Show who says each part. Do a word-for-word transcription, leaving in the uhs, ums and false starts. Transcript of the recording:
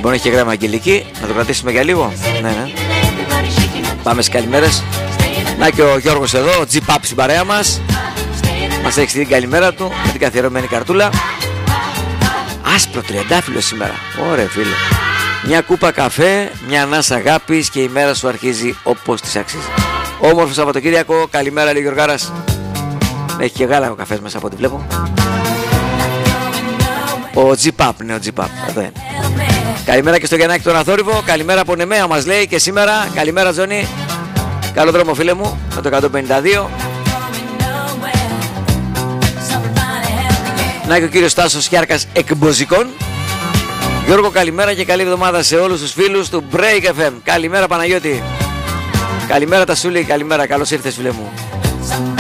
Speaker 1: Λοιπόν, έχει γράμμα αγγελική. Να το κρατήσουμε για λίγο. Ναι, ναι. Πάμε στις καλημέρες. Να και ο Γιώργος εδώ, ο G-Pap στην παρέα μας. Μας έχει την καλημέρα του με την καθιερωμένη καρτούλα. Άσπρο τριαντάφυλλο σήμερα. Ωραία φίλε. Μια κούπα καφέ, μια ανάσα αγάπης και η μέρα σου αρχίζει όπως της αξίζει. Όμορφο Σαββατοκύριακο. Καλημέρα λέει Γιωργάρας. Έχει και γάλα ο καφές μέσα από ό,τι βλέπω. Ο G-Pap, ναι, ο G-Pap. Εδώ είναι. Καλημέρα και στο Γιαννάκη τον Αθόρυβο. Καλημέρα από Νεμαία μας λέει και σήμερα. Καλημέρα Τζόνι. Καλό δρόμο φίλε μου με το εκατόν πενήντα δύο. Να και ο κύριος Τάσος Χιάρκας εκποζικών. Γιώργο καλημέρα και καλή εβδομάδα σε όλους τους φίλους του Break εφ εμ. Καλημέρα Παναγιώτη. Καλημέρα Τασούλη, καλημέρα, καλώς ήρθες φίλε μου.